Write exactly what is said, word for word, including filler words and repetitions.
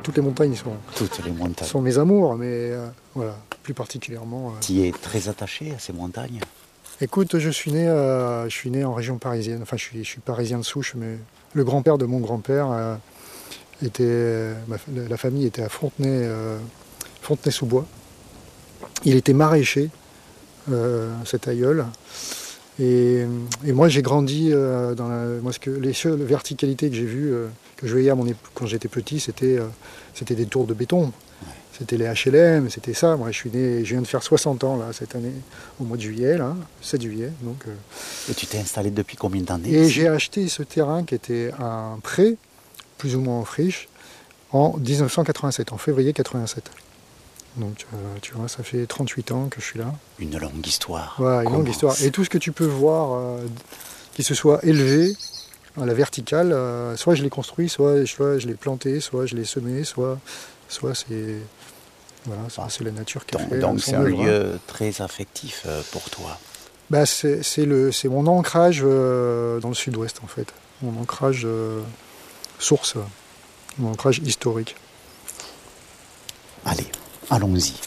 toutes les montagnes sont, Toutes les montagnes. sont mes amours, mais euh, voilà, plus particulièrement. Euh... Tu y es très attaché à ces montagnes? Écoute, je suis né, euh, je suis né en région parisienne. Enfin, je suis, je suis parisien de souche, mais le grand-père de mon grand-père euh, était, euh, la famille était à Fontenay, euh, Fontenay-sous-Bois. Il était maraîcher, euh, cet aïeul. Et, et moi, j'ai grandi euh, dans la, moi, ce que, les seules verticalités que j'ai vues, euh, que je voyais à mon époque, quand j'étais petit, c'était, euh, c'était des tours de béton. C'était les H L M, c'était ça. Moi, je suis né, je viens de faire soixante ans là cette année, au mois de juillet, là, sept juillet. Donc, euh, et tu t'es installé depuis combien d'années? Et j'ai acheté ce terrain qui était un prêt, plus ou moins en friche, en dix-neuf cent quatre-vingt-sept, en février quatre-vingt-sept. Donc, euh, tu vois, ça fait trente-huit ans que je suis là. Une longue histoire. Voilà, une Comment... longue histoire. Et tout ce que tu peux voir euh, qui se soit élevé à la verticale, euh, soit je l'ai construit, soit, soit je l'ai planté, soit je l'ai semé, soit, soit c'est... Voilà, ah, c'est la nature qui a donc, fait. Donc c'est un œuvre, lieu hein. très affectif euh, pour toi. Bah, c'est, c'est, le, c'est mon ancrage euh, dans le sud-ouest en fait. Mon ancrage euh, source, mon ancrage historique. Allez, allons-y.